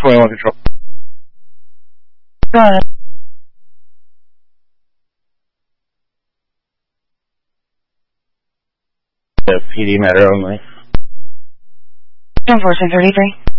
21 control. Go ahead. The PD matter only. Enforcement 33.